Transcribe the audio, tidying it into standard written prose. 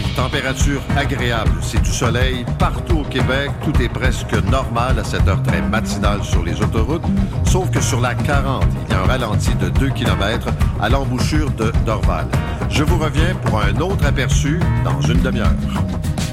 température agréable, c'est du soleil partout au Québec. Tout est presque normal à cette heure très matinale sur les autoroutes, sauf que sur la 40, il y a un ralenti de 2 km à l'embouchure de Dorval. Je vous reviens pour un autre aperçu dans une demi-heure.